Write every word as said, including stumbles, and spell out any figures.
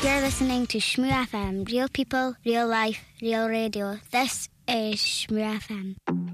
You're listening to Shmoo F M. Real people, real life, real radio. This is Shmoo F M.